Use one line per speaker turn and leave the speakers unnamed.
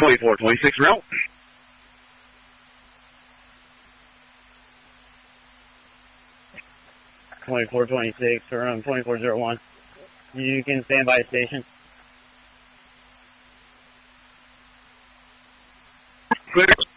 2426 route.
(2426) for room 2401. You can stand by station.
Clear.